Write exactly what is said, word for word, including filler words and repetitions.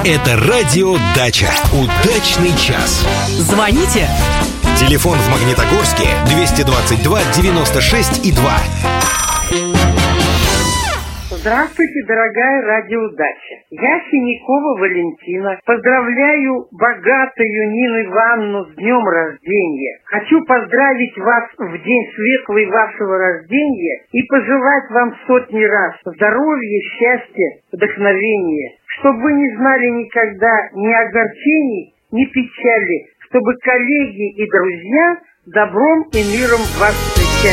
Это радио «Дача». Удачный час. Звоните. Телефон в Магнитогорске двести двадцать два девяносто шесть и два. Здравствуйте, дорогая радиодача. Я Синякова Валентина. Поздравляю богатую Нину Ивановну с днем рождения. Хочу поздравить вас в день светлый вашего рождения и пожелать вам сотни раз здоровья, счастья, вдохновения. Чтобы вы не знали никогда ни огорчений, ни печали, чтобы коллеги и друзья добром и миром вас встречали.